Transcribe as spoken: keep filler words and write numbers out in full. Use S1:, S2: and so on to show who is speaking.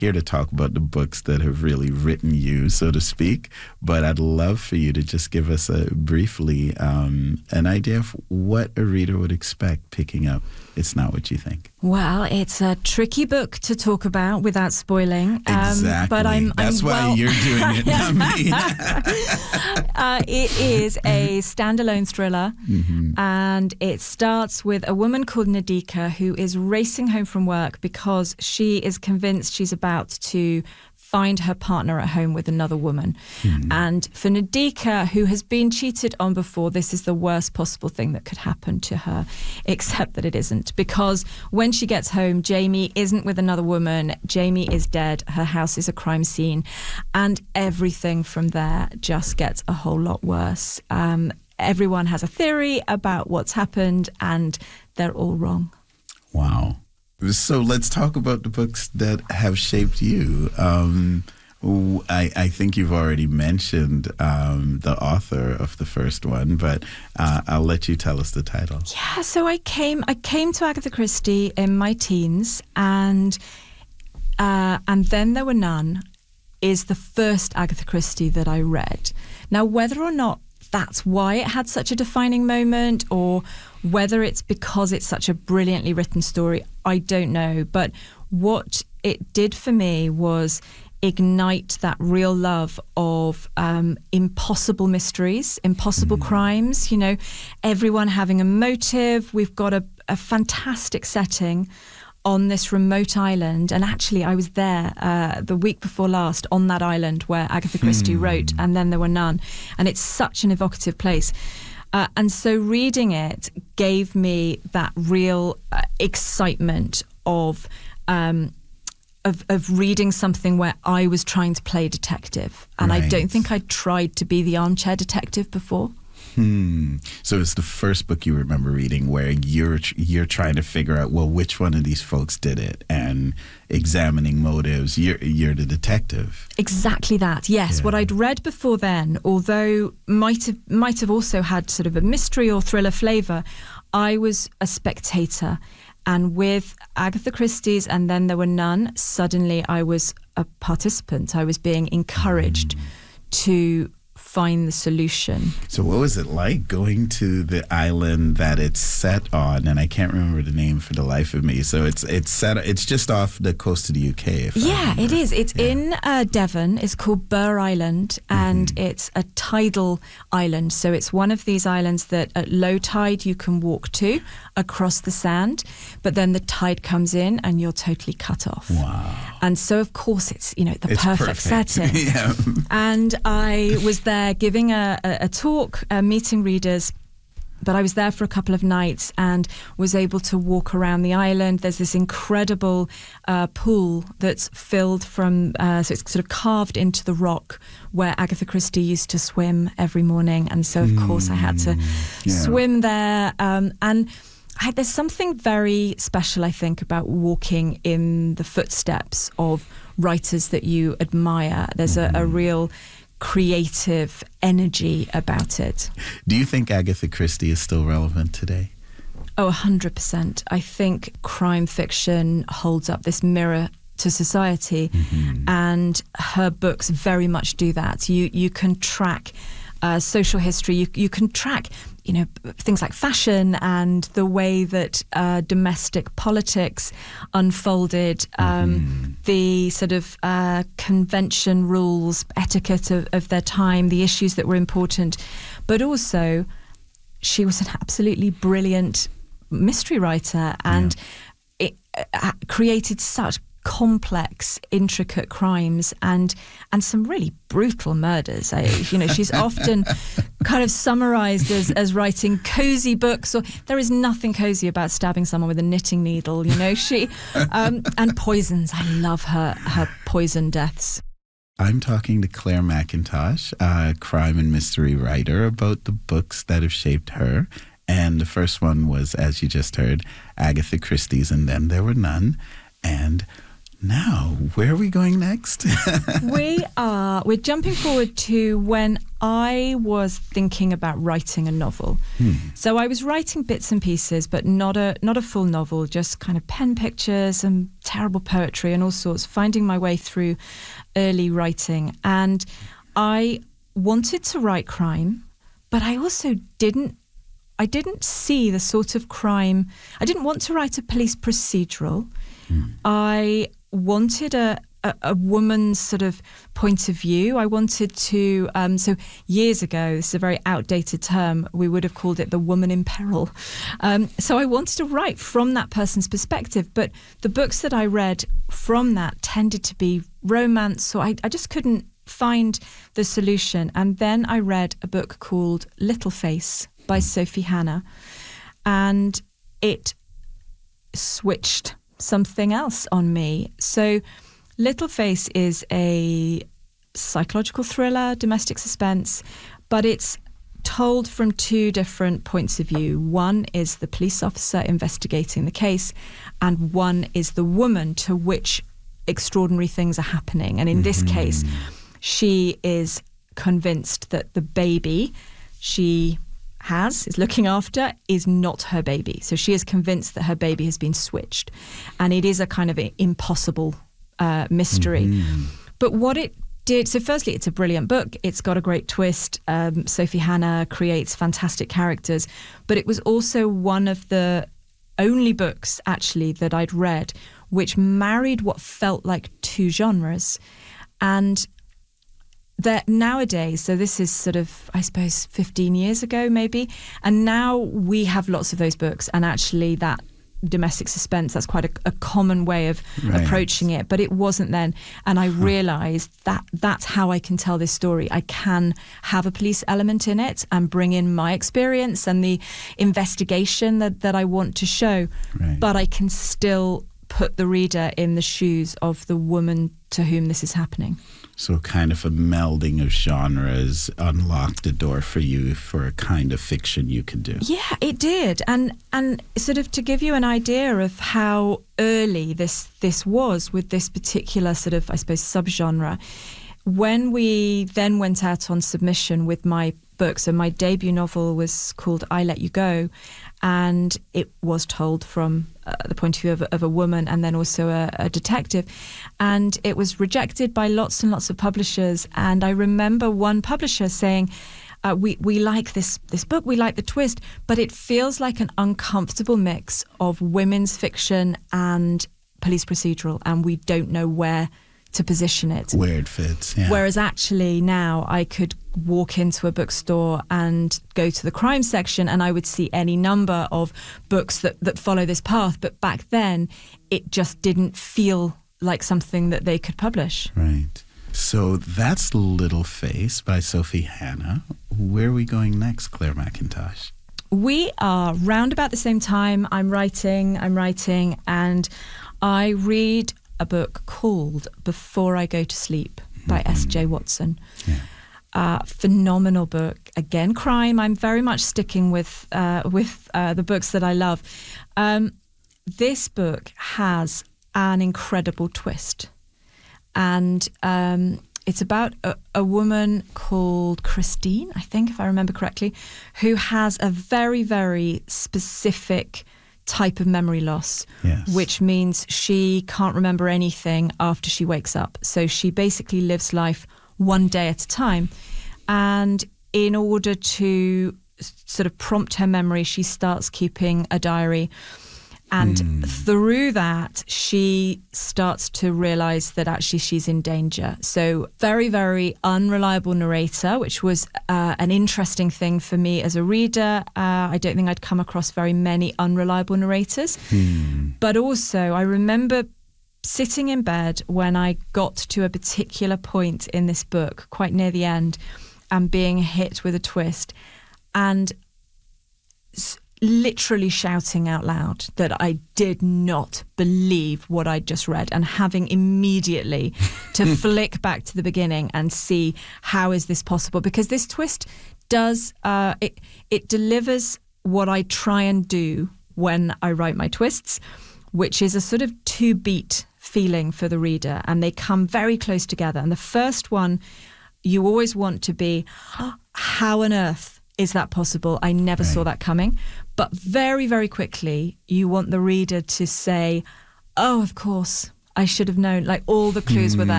S1: here to talk about the books that have really written you, so to speak. But I'd love for you to just give us a briefly um, an idea of what a reader would expect picking up It's Not What You Think.
S2: Well, it's a tricky book to talk about without spoiling.
S1: Exactly.
S2: Um, but I'm,
S1: That's
S2: I'm
S1: why
S2: well...
S1: you're doing it, not me.
S2: uh, it is a standalone thriller, mm-hmm. and it starts with a woman called Nadika who is racing home from work because she is convinced she's about to find her partner at home with another woman. Mm. And for Nadika, who has been cheated on before, this is the worst possible thing that could happen to her, except that it isn't. Because when she gets home, Jamie isn't with another woman. Jamie is dead. Her house is a crime scene. And everything from there just gets a whole lot worse. Um, everyone has a theory about what's happened, and they're all wrong.
S1: Wow. So let's talk about the books that have shaped you. Um, I, I think you've already mentioned um, the author of the first one, but uh, I'll let you tell us the title.
S2: Yeah, so I came I came to Agatha Christie in my teens, and uh, and Then There Were None is the first Agatha Christie that I read. Now, whether or not that's why it had such a defining moment, or whether it's because it's such a brilliantly written story, I don't know. But what it did for me was ignite that real love of um, impossible mysteries, impossible mm. crimes, you know, everyone having a motive. We've got a, a fantastic setting on this remote island. And actually, I was there uh, the week before last on that island where Agatha Christie hmm. wrote And Then There Were None. And it's such an evocative place. Uh, and so reading it gave me that real uh, excitement of, um, of of reading something where I was trying to play detective. And right. I don't think I'd tried to be the armchair detective before.
S1: Hmm. So it's the first book you remember reading where you're you're trying to figure out, well, which one of these folks did it, and examining motives. You're you're the detective.
S2: Exactly that. Yes. Yeah. What I'd read before then, although might have might have also had sort of a mystery or thriller flavour, I was a spectator. And with Agatha Christie's And Then There Were None, suddenly I was a participant. I was being encouraged mm. to find the solution.
S1: So what was it like going to the island that it's set on? And I can't remember the name for the life of me. So it's it's set. It's just off the coast of the U K. If
S2: yeah, it is. It's yeah. in uh, Devon. It's called Burr Island, and mm-hmm. it's a tidal island. So it's one of these islands that at low tide you can walk to across the sand, but then the tide comes in and you're totally cut off.
S1: Wow.
S2: And so of course it's, you know, the
S1: it's
S2: perfect,
S1: perfect.
S2: setting.
S1: yeah.
S2: And I was there giving a, a, a talk, uh, meeting readers. But I was there for a couple of nights and was able to walk around the island. There's this incredible uh, pool that's filled from, uh, so it's sort of carved into the rock where Agatha Christie used to swim every morning. And so, of mm, course, I had to yeah. swim there. Um, and I, there's something very special, I think, about walking in the footsteps of writers that you admire. There's mm. a, a real creative energy about it.
S1: Do you think Agatha Christie is still relevant today?
S2: Oh, one hundred percent. I think crime fiction holds up this mirror to society, mm-hmm. and her books very much do that. You you can track uh, social history. You you can track, you know, things like fashion and the way that uh, domestic politics unfolded, um, mm-hmm. the sort of uh, convention rules, etiquette of, of their time, the issues that were important. But also, she was an absolutely brilliant mystery writer, and yeah. it uh, created such complex, intricate crimes and and some really brutal murders. I, you know, she's often kind of summarised as, as writing cosy books, or there is nothing cosy about stabbing someone with a knitting needle. You know, she um, and poisons. I love her her poison deaths.
S1: I'm talking to Claire McIntosh, a crime and mystery writer, about the books that have shaped her. And the first one was, as you just heard, Agatha Christie's And Then There Were None. And now, where are we going next?
S2: we are, we're jumping forward to when I was thinking about writing a novel. Hmm. So I was writing bits and pieces, but not a not a full novel, just kind of pen pictures and terrible poetry and all sorts, finding my way through early writing. And I wanted to write crime, but I also didn't I didn't see the sort of crime. I didn't want to write a police procedural. Mm. I wanted a, a, a woman's sort of point of view. I wanted to, um, so years ago, this is a very outdated term, we would have called it the woman in peril. Um, so I wanted to write from that person's perspective, but the books that I read from that tended to be romance, so I, I just couldn't find the solution. And then I read a book called Little Face by Sophie Hannah, and it switched something else on me. So Little Face is a psychological thriller, domestic suspense, but it's told from two different points of view. One is the police officer investigating the case, and one is the woman to which extraordinary things are happening. And in mm-hmm. this case, she is convinced that the baby she has, is looking after, is not her baby. So she is convinced that her baby has been switched. And it is a kind of impossible uh, mystery. Mm-hmm. But what it did, so firstly, it's a brilliant book. It's got a great twist. Um, Sophie Hannah creates fantastic characters. But it was also one of the only books, actually, that I'd read which married what felt like two genres. And that nowadays, so this is sort of, I suppose, fifteen years ago maybe, and now we have lots of those books, and actually that domestic suspense, that's quite a, a common way of right. approaching it, but it wasn't then. And I realised that that's how I can tell this story. I can have a police element in it and bring in my experience and the investigation that, that I want to show, right. but I can still put the reader in the shoes of the woman to whom this is happening.
S1: So kind of a melding of genres unlocked a door for you for a kind of fiction you could do.
S2: Yeah, it did. And and sort of to give you an idea of how early this this was with this particular sort of, I suppose, subgenre, when we then went out on submission with my book, so my debut novel was called I Let You Go, and it was told from uh, the point of view of, of a woman and then also a, a detective, and it was rejected by lots and lots of publishers. And I remember one publisher saying, uh, we, we like this, this book, we like the twist, but it feels like an uncomfortable mix of women's fiction and police procedural, and we don't know where to position it.
S1: Where it fits, yeah.
S2: Whereas actually now I could walk into a bookstore and go to the crime section and I would see any number of books that, that follow this path. But back then, it just didn't feel like something that they could publish.
S1: Right. So that's Little Face by Sophie Hannah. Where are we going next, Claire Mackintosh?
S2: We are round about the same time. I'm writing, I'm writing, and I read a book called Before I Go to Sleep by mm-hmm. S J Watson. Yeah. Uh, phenomenal book. Again, crime. I'm very much sticking with uh, with uh, the books that I love. Um, this book has an incredible twist. And um, it's about a, a woman called Christine, I think, if I remember correctly, who has a very, very specific type of memory loss, yes. which means she can't remember anything after she wakes up. So she basically lives life one day at a time. And in order to sort of prompt her memory, she starts keeping a diary. And mm. through that, she starts to realise that actually she's in danger. So very, very unreliable narrator, which was uh, an interesting thing for me as a reader. Uh, I don't think I'd come across very many unreliable narrators. Mm. But also, I remember sitting in bed when I got to a particular point in this book, quite near the end, and being hit with a twist. And literally shouting out loud that I did not believe what I'd just read, and having immediately to flick back to the beginning and see how is this possible, because this twist does uh, it it delivers what I try and do when I write my twists, which is a sort of two beat feeling for the reader, and they come very close together. And the first one, you always want to be, oh, how on earth is that possible? I never right. saw that coming. But very, very quickly, you want the reader to say, oh, of course, I should have known. Like all the clues mm. were there.